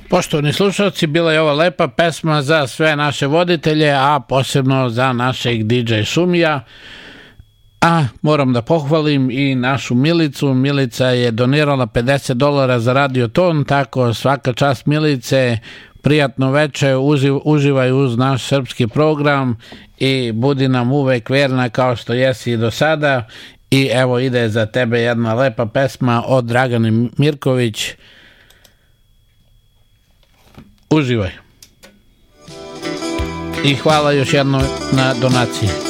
Poštovani slušalci, bila je ova lepa pesma za sve naše voditelje, a posebno za našeg DJ Sumija. A moram da pohvalim i našu Milicu. Milica je donirala $50 za Radioton, tako svaka čast Milice, prijatno veče, uživaj uz naš srpski program i budi nam uvek verna kao što jesi i do sada. I evo ide za tebe jedna lepa pesma od Dragane Mirković. Uživaj. I hvala još jednom na donaciji.